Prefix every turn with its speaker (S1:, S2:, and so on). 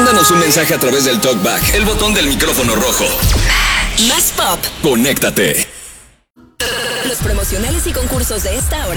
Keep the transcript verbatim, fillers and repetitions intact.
S1: Mándanos un mensaje a través del TalkBack, el botón del micrófono rojo.
S2: Más pop.
S1: Conéctate.
S2: Los promocionales y concursos de esta hora